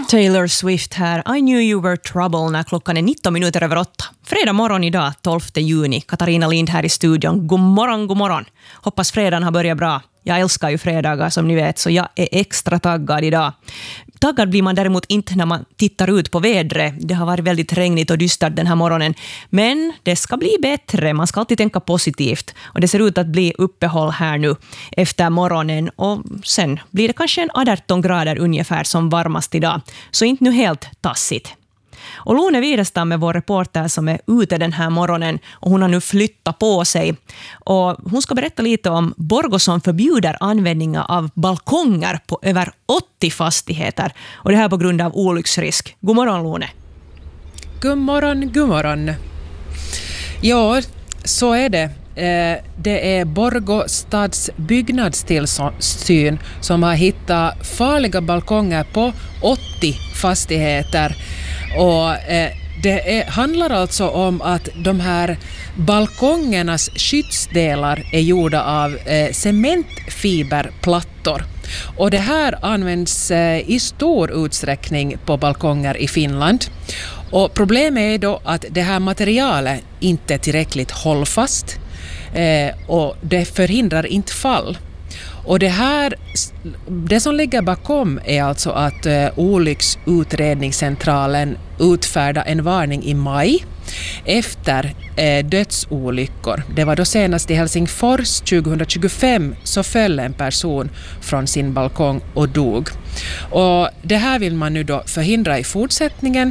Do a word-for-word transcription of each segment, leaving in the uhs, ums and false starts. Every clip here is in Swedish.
Taylor Swift här. I knew you were trouble när klockan är nitton minuter över åtta. Fredag morgon idag, tolfte juni. Katarina Lind här i studion. God morgon, god morgon. Hoppas fredagen har börjat bra. Jag älskar ju fredagar som ni vet, så jag är extra taggad idag. Taggad blir man däremot inte när man tittar ut på vädret. Det har varit väldigt regnigt och dystert den här morgonen. Men det ska bli bättre. Man ska alltid tänka positivt. Och det ser ut att bli uppehåll här nu efter morgonen. Och sen blir det kanske en arton grader ungefär som varmast idag. Så inte nu helt tassigt. Och Lone Wirestam är vår reporter som är ute den här morgonen och hon har nu flyttat på sig. Och hon ska berätta lite om Borgå som förbjuder användningen av balkonger på över åttio fastigheter. Och det här på grund av olycksrisk. God morgon Lone. God morgon, god morgon. Ja, så är det. Det är Borgå stads byggnadstillsyn som har hittat farliga balkonger på åttio fastigheter. Och eh, det är, handlar alltså om att de här balkongernas skyddsdelar är gjorda av eh, cementfiberplattor. Och det här används eh, i stor utsträckning på balkonger i Finland. Och problemet är då att det här materialet inte är tillräckligt hållfast eh, och det förhindrar inte fall. Och det här, det som ligger bakom är alltså att eh, olycksutredningscentralen utfärdade en varning i maj efter eh, dödsolyckor. Det var då senast i Helsingfors tjugohundratjugofem så föll en person från sin balkong och dog. Och det här vill man nu då förhindra i fortsättningen.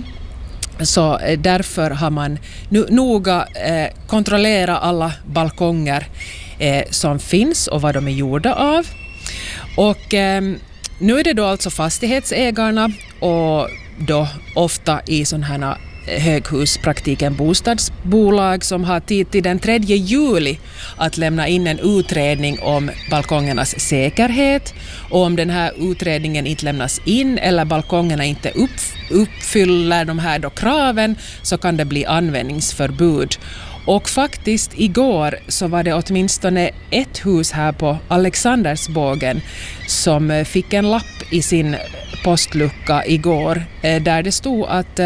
Så eh, därför har man nu noga eh, kontrollerat alla balkonger Eh, som finns och vad de är gjorda av. Och eh, nu är det då alltså fastighetsägarna och då ofta i sådana här höghuspraktiken bostadsbolag som har tid till den tredje juli att lämna in en utredning om balkongernas säkerhet, och om den här utredningen inte lämnas in eller balkongerna inte uppfyller de här då kraven så kan det bli användningsförbud. Och faktiskt igår så var det åtminstone ett hus här på Alexandersbågen som fick en lapp i sin postlucka igår där det stod att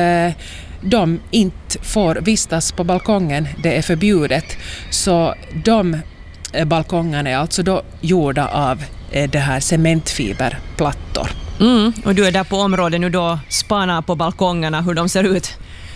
de inte får vistas på balkongen, det är förbjudet. Så de balkongerna är alltså då gjorda av det här cementfiberplattor. Mm, och du är där på området nu då, spanar på balkongerna hur de ser ut.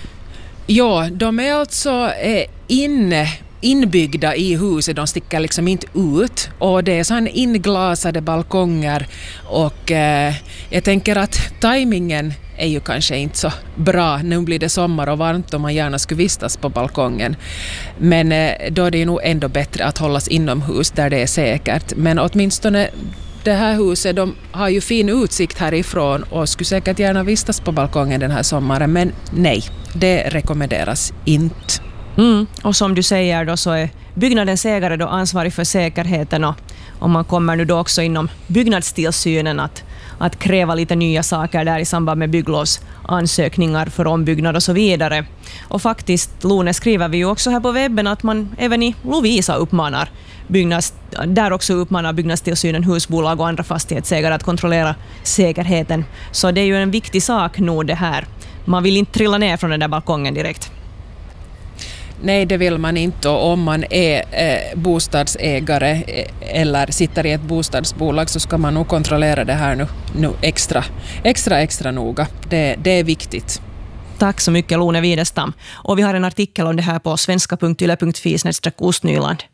Ja, de är alltså eh, inne, inbyggda i huset, de sticker liksom inte ut, och det är sån inglasade balkonger, och eh, jag tänker att tajmingen är ju kanske inte så bra. Nu blir det sommar och varmt och man gärna skulle vistas på balkongen, men eh, då är det ju nog ändå bättre att hållas inomhus där det är säkert. Men åtminstone det här huset, de har ju fin utsikt härifrån och skulle säkert gärna vistas på balkongen den här sommaren, men nej, det rekommenderas inte. Mm, och som du säger då så är byggnadens ägare då ansvarig för säkerheten, och, och man kommer nu då också inom byggnadstillsynen att, att kräva lite nya saker där i samband med bygglovsansökningar för ombyggnad och så vidare. Och faktiskt, Lone, skriver vi ju också här på webben att man även i Lovisa uppmanar byggnads, där också uppmanar byggnadstillsynen husbolag och andra fastighetsägare att kontrollera säkerheten. Så det är ju en viktig sak nog det här. Man vill inte trilla ner från den där balkongen direkt. Nej, det vill man inte, och om man är eh, bostadsägare eh, eller sitter i ett bostadsbolag så ska man nog kontrollera det här nu, nu extra, extra, extra noga. Det, det är viktigt. Tack så mycket Lone Wirestam. Och vi har en artikel om det här på svenska punkt yle punkt fi snedstreck ostnyland.